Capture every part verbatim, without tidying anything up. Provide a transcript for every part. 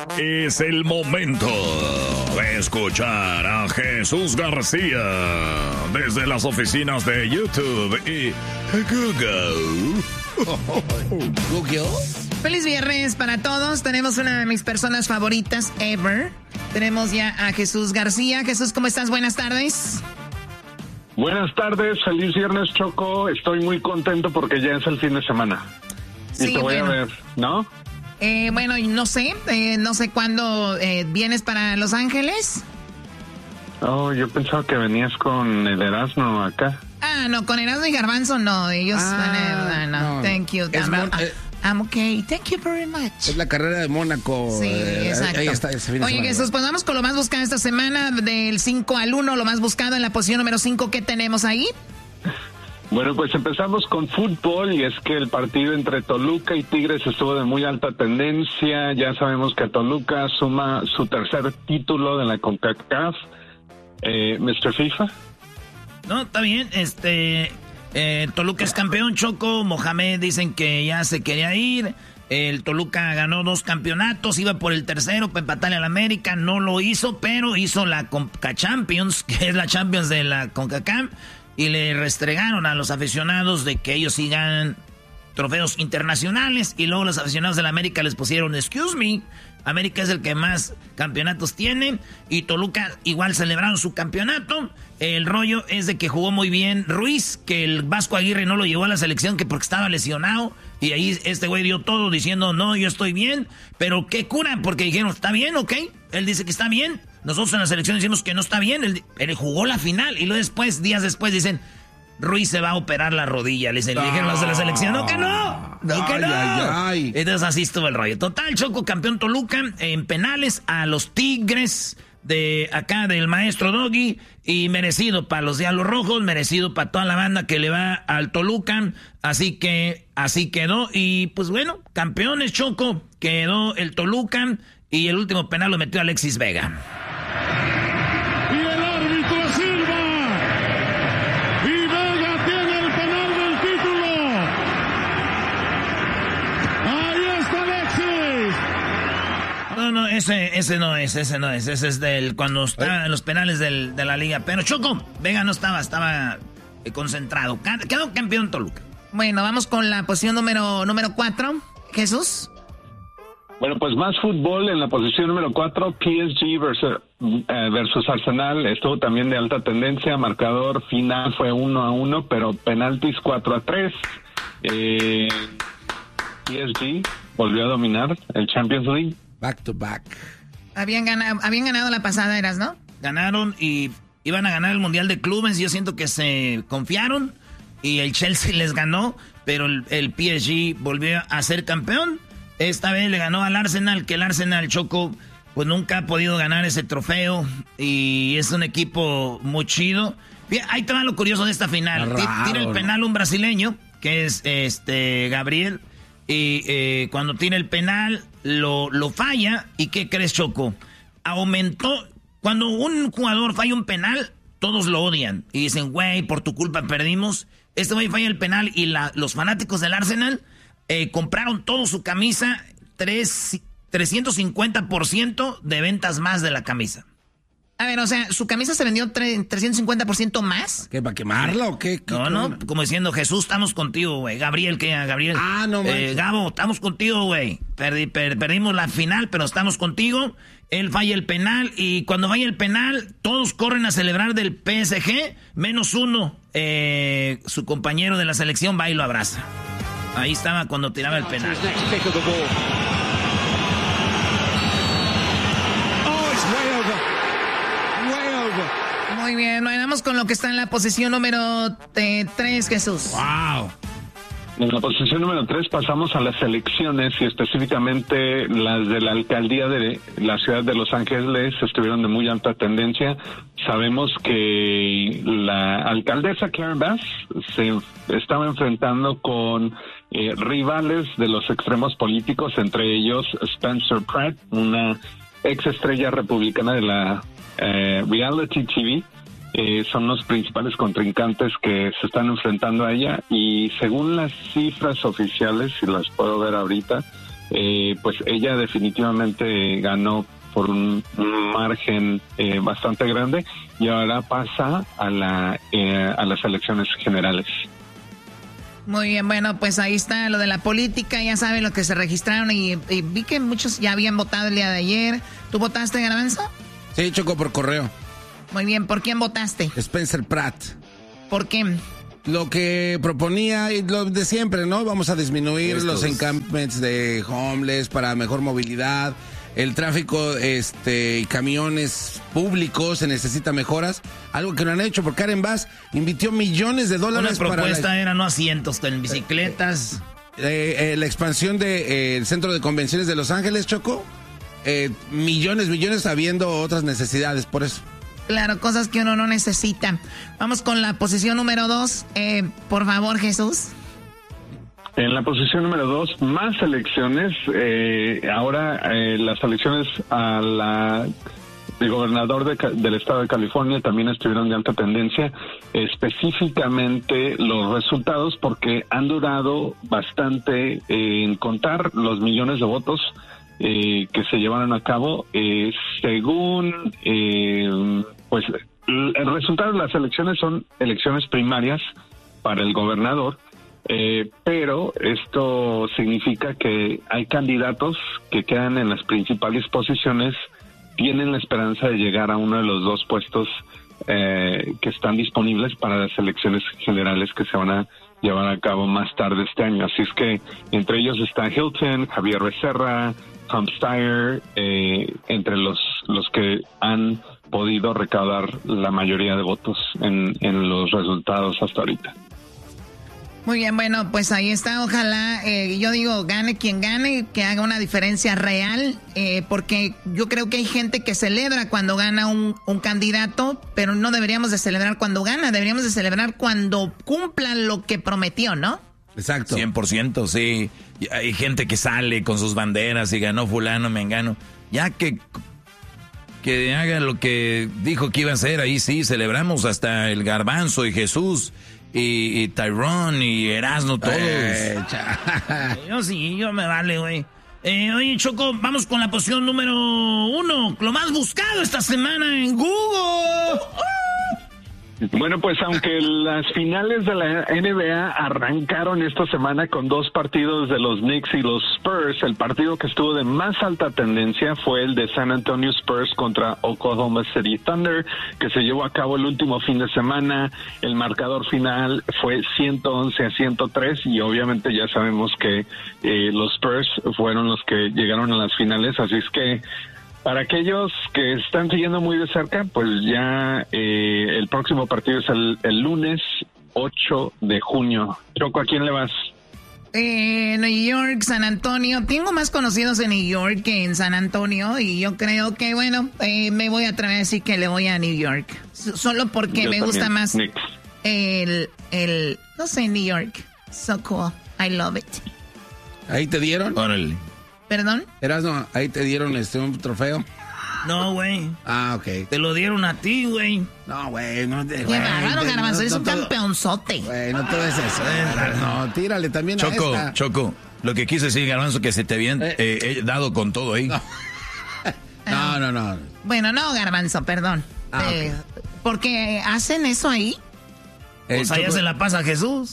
Es el momento de escuchar a Jesús García desde las oficinas de YouTube y Google. ¿Google? Feliz viernes para todos. Tenemos una de mis personas favoritas ever. Tenemos ya a Jesús García. Jesús, ¿cómo estás? Buenas tardes. Buenas tardes, feliz viernes, Choco. Estoy muy contento porque ya es el fin de semana. Sí, y te voy bueno. a ver, ¿no? Eh, bueno, no sé, eh, no sé cuándo eh, vienes para Los Ángeles. Oh, yo pensaba que venías con el Erasmo acá. Ah, no, con Erasmo y Garbanzo no. Ellos Ah, van a... No, no. thank you. Es I'm, mon- ah, eh, I'm okay, thank you very much. Es la carrera de Mónaco. Sí, eh, exacto. Ahí está, ese fin de Oye, semana. Jesús, pues vamos con lo más buscado esta semana. Del cinco al uno, lo más buscado en la posición número cinco. ¿Qué tenemos ahí? Bueno, pues empezamos con fútbol y es que el partido entre Toluca y Tigres estuvo de muy alta tendencia. Ya sabemos que Toluca suma su tercer título de la CONCACAF. Eh, mister FIFA. No, está bien, este... Eh, Toluca es campeón, Choco. Mohamed dicen que ya se quería ir. El Toluca ganó dos campeonatos, iba por el tercero para empatarle al América, no lo hizo, pero hizo la Conca Champions, que es la Champions de la CONCACAF, y le restregaron a los aficionados de que ellos sí ganan trofeos internacionales, y luego los aficionados de la América les pusieron, excuse me, América es el que más campeonatos tiene, y Toluca igual celebraron su campeonato. El rollo es de que jugó muy bien Ruiz, que el Vasco Aguirre no lo llevó a la selección que porque estaba lesionado, y ahí este güey dio todo diciendo, no, yo estoy bien, pero qué cura, porque dijeron, está bien, ok, él dice que está bien, nosotros en la selección decimos que no está bien, él, él jugó la final, y luego después, días después dicen, Ruiz se va a operar la rodilla, le dijeron los de la selección, no que no, no que Ay, no. ay, ay. Entonces así estuvo el rollo. Total, Choco, campeón Toluca en penales a los Tigres de acá del maestro Doggy, y merecido para los Diablos Rojos, merecido para toda la banda que le va al Toluca, así que así quedó, y pues bueno, campeones, Choco, quedó el Toluca, y el último penal lo metió Alexis Vega. Y el árbitro silba. Y Vega tiene el penal del título. Ahí está Alexis. No, no, ese, ese no es, ese no es, ese es del cuando está en los penales del, de la liga. Pero Choco, Vega no estaba, estaba eh, concentrado. Quedó campeón Toluca. Bueno, vamos con la posición número número cuatro. Jesús. Bueno, pues más fútbol en la posición número cuatro, P S G versus, eh, versus Arsenal, estuvo también de alta tendencia, marcador final fue uno a uno, pero penaltis cuatro a tres. Eh, P S G volvió a dominar el Champions League. Back to back. Habían ganado, habían ganado la pasada, eras, ¿no? Ganaron y iban a ganar el Mundial de Clubes. Yo siento que se confiaron y el Chelsea les ganó, pero el, el P S G volvió a ser campeón. Esta vez le ganó al Arsenal, que el Arsenal, Choco, pues nunca ha podido ganar ese trofeo y es un equipo muy chido. Bien, ahí te va lo curioso de esta final. Raro, Tira el penal un brasileño, que es este Gabriel, y eh, cuando tira el penal lo, lo falla. ¿Y qué crees, Choco? Aumentó. Cuando un jugador falla un penal, todos lo odian y dicen, güey, por tu culpa perdimos. Este güey falla el penal y la, los fanáticos del Arsenal eh, compraron todo su camisa, tres, trescientos cincuenta por ciento de ventas más de la camisa. A ver, o sea, ¿su camisa se vendió tre- trescientos cincuenta por ciento más? ¿Qué, para quemarla o qué? ¿Qué No, qué no, onda? como diciendo, Jesús, estamos contigo, güey. Gabriel, ¿qué? Gabriel. Ah, no eh, manches. Gabo, estamos contigo, güey. Perdi- per- perdimos la final, pero estamos contigo. Él falla el penal y cuando falla el penal, todos corren a celebrar del P S G, menos uno. Eh, su compañero de la selección va y lo abraza. Ahí estaba cuando tiraba el penal. Muy bien, vamos con lo que está en la posición número tres, Jesús. ¡Wow! En la posición número tres pasamos a las elecciones y específicamente las de la alcaldía de la ciudad de Los Ángeles estuvieron de muy alta tendencia. Sabemos que la alcaldesa Karen Bass se estaba enfrentando con eh, rivales de los extremos políticos, entre ellos Spencer Pratt, una ex estrella republicana de la eh, reality T V. Eh, son los principales contrincantes que se están enfrentando a ella y según las cifras oficiales, si las puedo ver ahorita, eh, pues ella definitivamente ganó por un margen eh, bastante grande y ahora pasa a la eh, a las elecciones generales. Muy bien, bueno, pues ahí está lo de la política, ya saben lo que se registraron y, y vi que muchos ya habían votado el día de ayer. ¿Tú votaste, Garbanzo? Sí, Choco, por correo. Muy bien, ¿por quién votaste? Spencer Pratt. ¿Por qué? Lo que proponía y lo de siempre, ¿no? Vamos a disminuir Estos. los encampments de homeless para mejor movilidad. El tráfico este y camiones públicos se necesita mejoras, algo que no han hecho porque Karen Bass invirtió millones de dólares Una propuesta para la, era no asientos en bicicletas. eh, eh, la expansión del de, eh, Centro de Convenciones de Los Ángeles, Choco. Eh, millones, millones habiendo otras necesidades, por eso. Claro, cosas que uno no necesita. Vamos con la posición número dos. Eh, por favor, Jesús. En la posición número dos, más elecciones. Eh, ahora eh, las elecciones a la el gobernador de, del estado de California también estuvieron de alta tendencia, específicamente los resultados, porque han durado bastante eh, en contar los millones de votos eh, que se llevaron a cabo. Eh, según, eh, pues, el, el resultado de las elecciones son elecciones primarias para el gobernador. Eh, pero esto significa que hay candidatos que quedan en las principales posiciones, tienen la esperanza de llegar a uno de los dos puestos eh, que están disponibles para las elecciones generales que se van a llevar a cabo más tarde este año. Así es que entre ellos está Hilton, Javier Becerra, Tom Steyer, eh, entre los, los que han podido recaudar la mayoría de votos en, en los resultados hasta ahorita. Muy bien, bueno, pues ahí está. Ojalá, eh, yo digo, gane quien gane, que haga una diferencia real, eh, porque yo creo que hay gente que celebra cuando gana un, un candidato, pero no deberíamos de celebrar cuando gana, deberíamos de celebrar cuando cumplan lo que prometió, ¿no? Exacto. cien por ciento, sí. Y hay gente que sale con sus banderas y ganó fulano, mengano. Ya que, que haga lo que dijo que iba a hacer, ahí sí, celebramos hasta el Garbanzo y Jesús. Y, y Tyrone y Erasmo, todos. Eh, Yo sí, yo me vale, güey. Eh, oye, Choco, vamos con la posición número uno. Lo más buscado esta semana en Google. Bueno, pues aunque las finales de la N B A arrancaron esta semana con dos partidos de los Knicks y los Spurs, el partido que estuvo de más alta tendencia fue el de San Antonio Spurs contra Oklahoma City Thunder, que se llevó a cabo el último fin de semana. El marcador final fue ciento once a ciento tres y obviamente ya sabemos que eh, los Spurs fueron los que llegaron a las finales, así es que para aquellos que están siguiendo muy de cerca, pues ya eh, el próximo partido es el, el lunes ocho de junio. Choco, ¿a quién le vas? Eh, New York, San Antonio. Tengo más conocidos en New York que en San Antonio y yo creo que, bueno, eh, me voy a atrever a decir que le voy a New York. S- solo porque Yo me también, gusta más Knicks. el, el, no sé, New York. So cool. I love it. ¿Ahí te dieron? Órale. ¿Perdón? Erasmo, ahí te dieron este un trofeo. No, güey. Ah, ok. Te lo dieron a ti, güey. No, güey, no te. Qué güey, bárbaro, no- Garbanzo. no- Eres no un todo- campeonzote. Güey, no todo es eso. No, tírale también Choco, a esta. Choco, lo que quise decir, Garbanzo, que se te habían Eh. eh, eh, dado con todo ahí. No, no, no. Bueno, no, Garbanzo, perdón. Ah, Eh, porque hacen eso ahí. Eh, Pues allá Choco- se la pasa Jesús.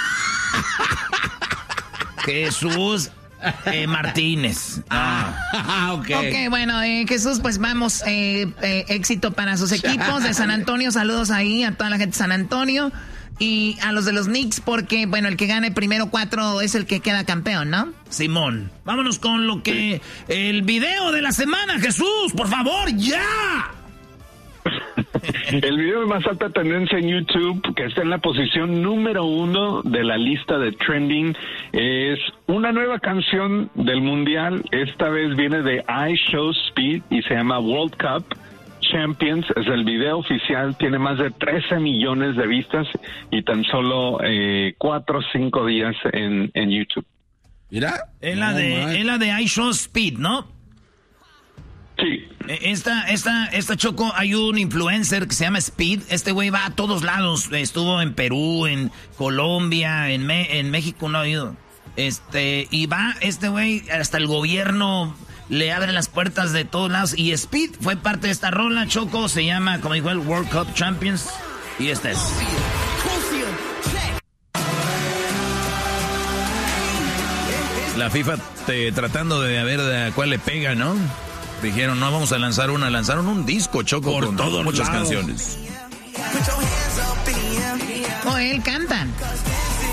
Jesús eh, Martínez. Ah. Ah, ok. Ok, bueno, eh, Jesús, pues vamos, eh, eh, éxito para sus equipos de San Antonio, saludos ahí a toda la gente de San Antonio y a los de los Knicks porque, bueno, el que gane primero cuatro es el que queda campeón, ¿no? Simón. Vámonos con lo que... El video de la semana, Jesús, por favor, ya. El video de más alta tendencia en YouTube, que está en la posición número uno de la lista de trending, es una nueva canción del mundial. Esta vez viene de I Show Speed y se llama World Cup Champions. Es el video oficial, tiene más de trece millones de vistas y tan solo eh, cuatro o cinco días en, en YouTube. Mira. Es la, No, de, man. es la de I Show Speed, ¿no? Sí. Esta, esta, esta Choco, hay un influencer que se llama Speed. Este güey va a todos lados. Estuvo en Perú, en Colombia, en, Me- en México no ha ido. Este, y va este güey, hasta el gobierno le abre las puertas de todos lados. Y Speed fue parte de esta rola, Choco, se llama, como dijo, el World Cup Champions. Y esta es. La FIFA te, tratando de ver a cuál le pega, ¿no? Dijeron, no, vamos a lanzar una. Lanzaron un disco, Choco, por con todos muchas lados. Canciones. Oh, él canta.